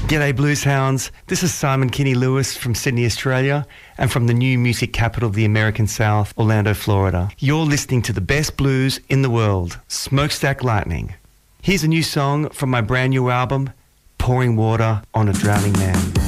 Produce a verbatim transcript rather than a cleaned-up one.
G'day Blues Hounds, this is Simon Kinney-Lewis from Sydney, Australia, and from the new music capital of the American South, Orlando, Florida. You're listening to the best blues in the world, Smokestack Lightning. Here's a new song from my brand new album, Pouring Water on a Drowning Man.